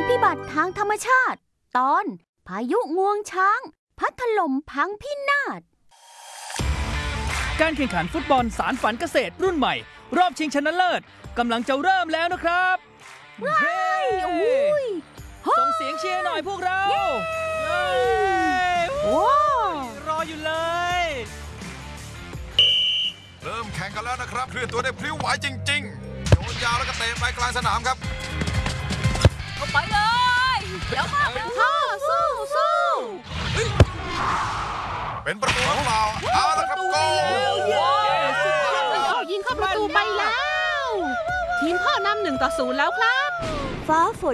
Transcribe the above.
พิบัติทางธรรมชาติตอนพายุงวงช้างพัดถล่มพังพินาศการแข่งขันฟุตบอลสารฝันเกษตรรุ่นใหม่รอบชิงชนะเลิศกำลังจะเริ่มแล้วนะครับเฮ้ยส่งเสียงเชียร์หน่อยพวกเรารออยู่เลยเริ่มแข่งกันแล้วนะครับเคลื่อนตัวได้พลิ้วไหวจริงๆโยนยาวแล้วก็เตะไปกลางสนามครับเข้าไปเลยเดี๋ยวมาสู้เป็นประตูหรือเปล่าเอาละครับโกยิงเข้าประตูไปแล้วทีมพ่อนำ1-0แล้วครับฟ้าฝน